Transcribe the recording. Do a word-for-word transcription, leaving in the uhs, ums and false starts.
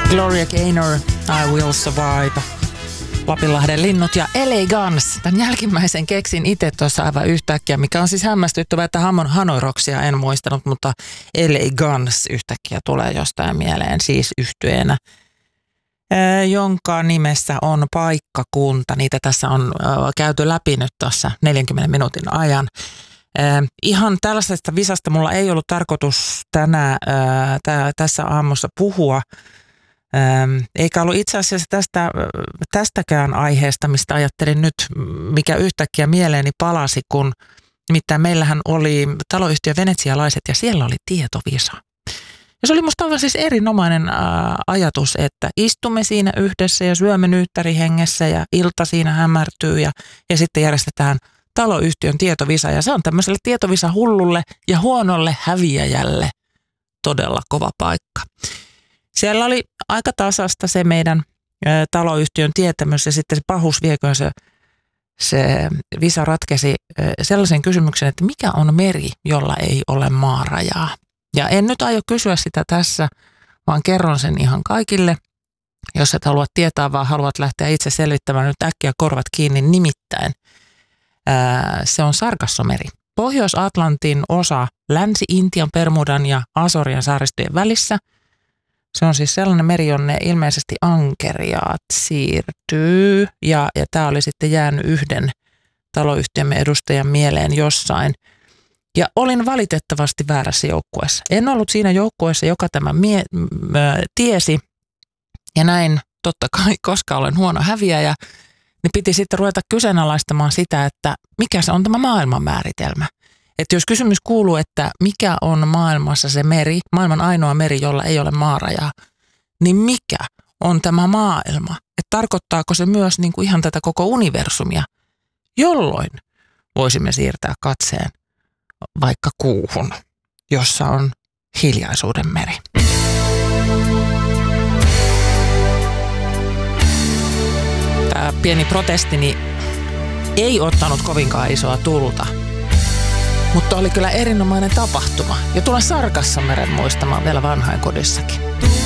Gloria Gaynor, I Will Survive. Lapinlahden linnut ja L A Guns. Tämän jälkimmäisen keksin itse tuossa aivan yhtäkkiä, mikä on siis hämmästyttävää, että Hamon Hanoiroksia en muistanut, mutta L A Guns yhtäkkiä tulee jostain mieleen siis yhtyeenä, jonka nimessä on paikkakunta. Niitä tässä on käyty läpi nyt tuossa neljänkymmenen minuutin ajan. Ihan tällaisesta visasta mulla ei ollut tarkoitus tänään tä, tässä aamussa puhua. Ähm, eikä ollut itse asiassa tästä, tästäkään aiheesta, mistä ajattelin nyt, mikä yhtäkkiä mieleeni palasi, kun nimittäin meillähän oli taloyhtiö Venetsialaiset ja siellä oli tietovisa. Ja se oli musta aivan siis erinomainen ää, ajatus, että istumme siinä yhdessä ja syömme nyyttärihengessä ja ilta siinä hämärtyy ja, ja sitten järjestetään taloyhtiön tietovisa. Ja se on tämmöiselle tietovisa hullulle ja huonolle häviäjälle todella kova paikka. Siellä oli aika tasasta se meidän ä, taloyhtiön tietämys ja sitten se pahuus vieköön se, se visa ratkesi ä, sellaisen kysymyksen, että mikä on meri, jolla ei ole maarajaa. Ja en nyt aio kysyä sitä tässä, vaan kerron sen ihan kaikille, jos et halua tietää, vaan haluat lähteä itse selvittämään nyt äkkiä korvat kiinni nimittäin. Ää, se on Sargassomeri. Pohjois-Atlantin osa Länsi-Intian, Bermudan ja Azorian saaristojen välissä. Se on siis sellainen meri, jonne ilmeisesti ankeriaat siirtyy ja, ja tämä oli sitten jäänyt yhden taloyhtiömme edustajan mieleen jossain. Ja olin valitettavasti väärässä joukkueessa. En ollut siinä joukkueessa, joka tämän mie- m- tiesi ja näin totta kai, koska olen huono häviäjä, niin piti sitten ruveta kyseenalaistamaan sitä, että mikä se on tämä maailman määritelmä. Että jos kysymys kuuluu, että mikä on maailmassa se meri, maailman ainoa meri, jolla ei ole maarajaa, niin mikä on tämä maailma? Että tarkoittaako se myös niin kuin ihan tätä koko universumia, jolloin voisimme siirtää katseen vaikka kuuhun, jossa on hiljaisuuden meri. Tämä pieni protestini ei ottanut kovinkaan isoa tulta. Mutta oli kyllä erinomainen tapahtuma. Ja tulen Sargassomeren muistamaan vielä vanhainkodissakin.